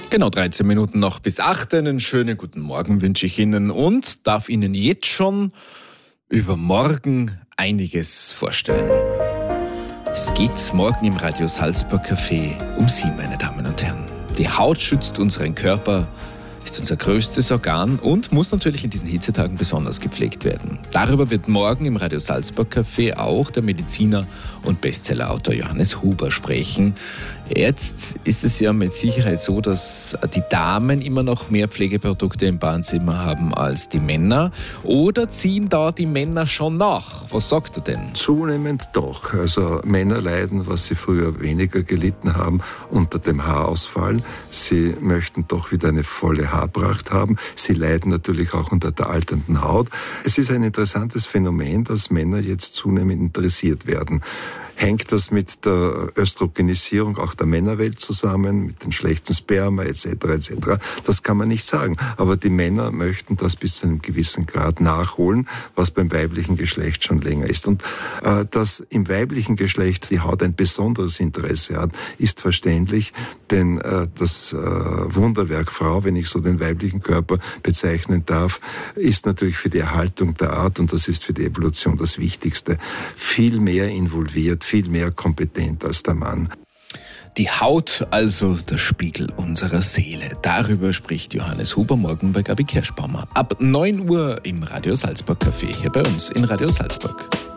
Genau 13 Minuten noch bis 8. Einen schönen guten Morgen wünsche ich Ihnen und darf Ihnen jetzt schon über morgen einiges vorstellen. Es geht morgen im Radio Salzburg Café um Sie, meine Damen und Herren. Die Haut schützt unseren Körper, ist unser größtes Organ und muss natürlich in diesen Hitzetagen besonders gepflegt werden. Darüber wird morgen im Radio Salzburg Café auch der Mediziner und Bestsellerautor Johannes Huber sprechen. Jetzt ist es ja mit Sicherheit so, dass die Damen immer noch mehr Pflegeprodukte im Badezimmer haben als die Männer. Oder ziehen da die Männer schon nach? Was sagt er denn? Zunehmend doch. Also Männer leiden, was sie früher weniger gelitten haben, unter dem Haarausfall. Sie möchten doch wieder eine volle Haarpracht haben. Sie leiden natürlich auch unter der alternden Haut. Es ist ein interessantes Phänomen, dass Männer jetzt zunehmend interessiert werden. Hängt das mit der Östrogenisierung auch der Männerwelt zusammen, mit dem schlechten Sperma etc. etc.? Das kann man nicht sagen. Aber die Männer möchten das bis zu einem gewissen Grad nachholen, was beim weiblichen Geschlecht schon länger ist. Und dass im weiblichen Geschlecht die Haut ein besonderes Interesse hat, ist verständlich, denn das Wunderwerk Frau, wenn ich so den weiblichen Körper bezeichnen darf, ist natürlich für die Erhaltung der Art, und das ist für die Evolution das Wichtigste, viel mehr involviert, viel mehr kompetent als der Mann. Die Haut, also der Spiegel unserer Seele. Darüber spricht Johannes Huber morgen bei Gabi Kerschbaumer. Ab 9 Uhr im Radio Salzburg Café, hier bei uns in Radio Salzburg.